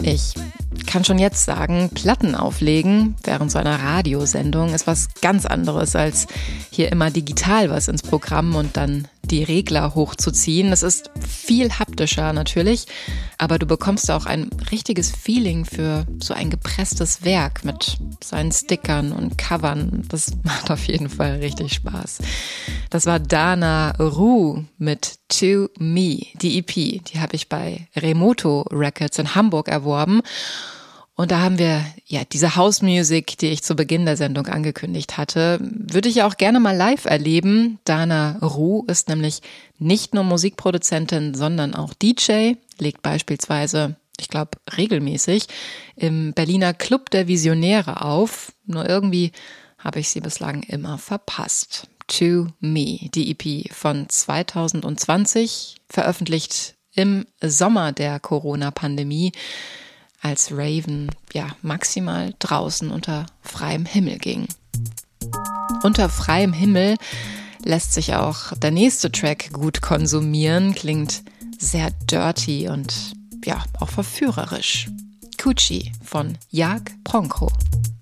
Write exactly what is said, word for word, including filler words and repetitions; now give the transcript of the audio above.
Ich kann schon jetzt sagen, Platten auflegen während so einer Radiosendung ist was ganz anderes, als hier immer digital was ins Programm und dann die Regler hochzuziehen. Das ist viel haptischer natürlich, aber du bekommst auch ein richtiges Feeling für so ein gepresstes Werk mit seinen Stickern und Covern. Das macht auf jeden Fall richtig Spaß. Das war Dana Roux mit To Me, die E P. Die habe ich bei Remoto Records in Hamburg erworben. Und da haben wir ja diese House Music, die ich zu Beginn der Sendung angekündigt hatte, würde ich ja auch gerne mal live erleben. Dana Roux ist nämlich nicht nur Musikproduzentin, sondern auch D J, legt beispielsweise, ich glaube regelmäßig, im Berliner Club der Visionäre auf. Nur irgendwie habe ich sie bislang immer verpasst. To Me, die E P von zwanzig zwanzig, veröffentlicht im Sommer der Corona-Pandemie, als Raven ja maximal draußen unter freiem Himmel ging. Unter freiem Himmel lässt sich auch der nächste Track gut konsumieren, klingt sehr dirty und ja auch verführerisch. Coochie von Jag Bronco.